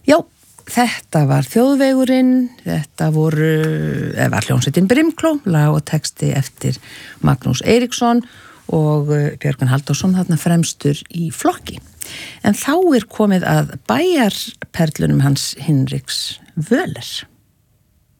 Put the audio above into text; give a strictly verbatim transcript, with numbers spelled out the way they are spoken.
Já, þetta var Þjóðvegurinn, þetta voru, eða var hljómsveitin Brimkló, lag og texti eftir Magnús Eiríksson og Björgvin Halldórsson þarna fremstur í flokki. En þá er komið að bæjarperlunum hans Hinriks Völler.